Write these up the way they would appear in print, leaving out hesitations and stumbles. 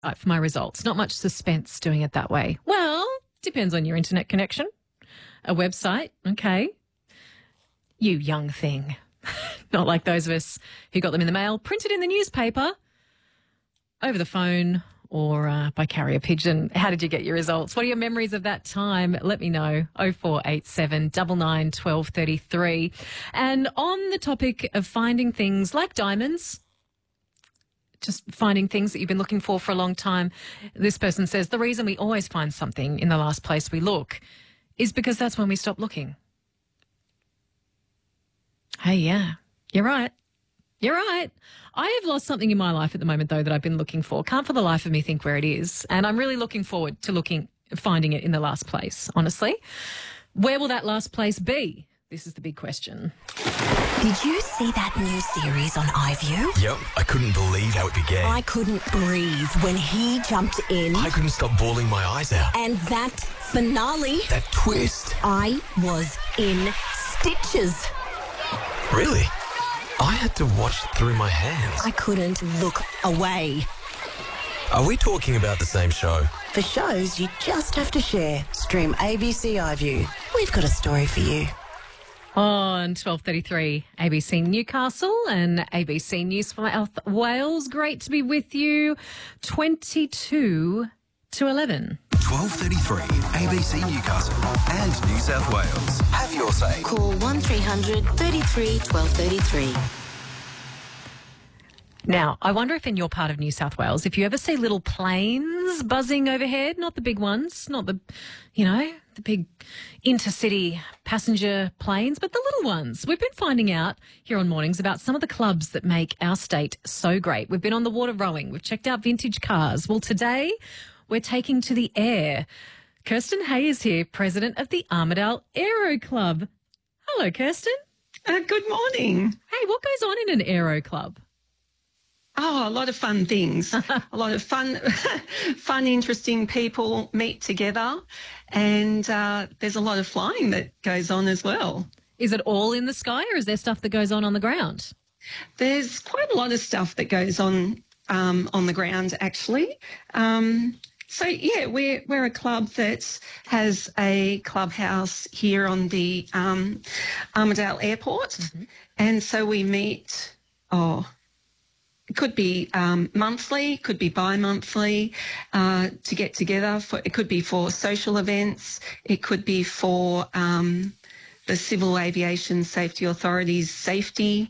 for my results. Not much suspense doing it that way. Well, depends on your internet connection. A website, okay. You young thing. Not like those of us who got them in the mail, printed in the newspaper, over the phone, or by carrier pigeon. How did you get your results? What are your memories of that time? Let me know. 0487 99 1233. And on the topic of finding things like diamonds, just finding things that you've been looking for a long time, this person says the reason we always find something in the last place we look is because that's when we stop looking. Hey, yeah, you're right. You're right. I have lost something in my life at the moment, though, that I've been looking for. Can't for the life of me think where it is. And I'm really looking forward to finding it in the last place, honestly. Where will that last place be? This is the big question. Did you see that new series on iView? Yep, I couldn't believe how it began. I couldn't breathe when he jumped in. I couldn't stop bawling my eyes out. And that finale. That twist. I was in stitches. Really? I had to watch through my hands. I couldn't look away. Are we talking about the same show? For shows you just have to share. Stream ABC iView. We've got a story for you. On 12:33, ABC Newcastle and ABC New South Wales. Great to be with you. 22 to 11. 12:33, ABC Newcastle and New South Wales. Have your say. Call 1300 33 1233. Now, I wonder if in your part of New South Wales, if you ever see little planes buzzing overhead, not the big ones, not the big intercity passenger planes, but the little ones. We've been finding out here on Mornings about some of the clubs that make our state so great. We've been on the water rowing. We've checked out vintage cars. Well, today we're taking to the air. Kirsten Hay is here, president of the Armidale Aero Club. Hello, Kirsten. Good morning. Hey, what goes on in an aero club? Oh, a lot of fun things. A lot of fun, interesting people meet together, and there's a lot of flying that goes on as well. Is it all in the sky, or is there stuff that goes on the ground? There's quite a lot of stuff that goes on the ground, actually. So, yeah, we're a club that has a clubhouse here on the Armidale Airport, and so we meet, it could be monthly, could be bi-monthly, to get together. It could be for social events. It could be for the Civil Aviation Safety Authority's safety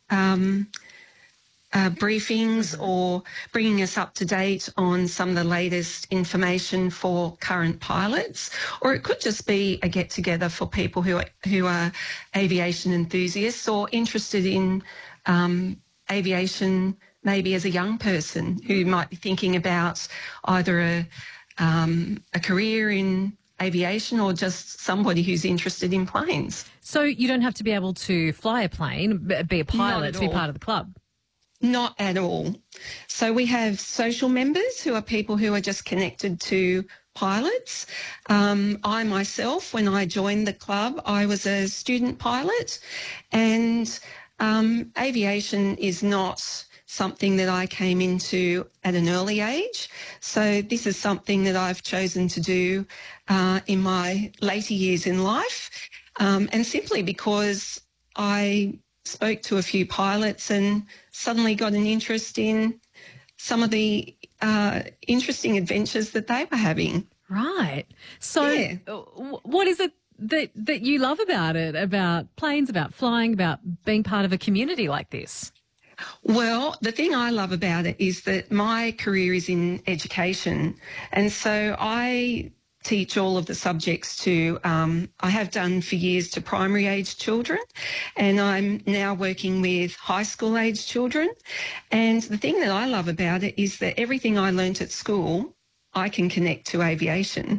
briefings, or bringing us up to date on some of the latest information for current pilots. Or it could just be a get-together for people who are aviation enthusiasts or interested in aviation, maybe as a young person who might be thinking about either a career in aviation or just somebody who's interested in planes. So you don't have to be able to fly a plane, be a pilot to be part of the club? Not at all. So we have social members who are people who are just connected to pilots. I myself, when I joined the club, I was a student pilot, and aviation is not something that I came into at an early age. So this is something that I've chosen to do in my later years in life, and simply because I spoke to a few pilots and suddenly got an interest in some of the interesting adventures that they were having. Right. So yeah. What is it that you love about it, about planes, about flying, about being part of a community like this? Well, the thing I love about it is that my career is in education, and so I teach all of the subjects to, I have done for years, to primary age children, and I'm now working with high school age children. And the thing that I love about it is that everything I learnt at school, I can connect to aviation.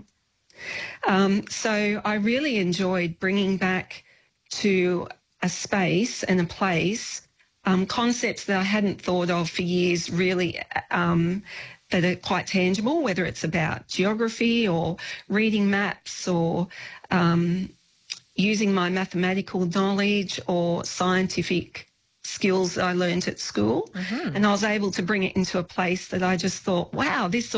So I really enjoyed bringing back to a space and a place concepts that I hadn't thought of for years, really, that are quite tangible, whether it's about geography or reading maps or using my mathematical knowledge or scientific skills that I learnt at school, and I was able to bring it into a place that I just thought, wow, this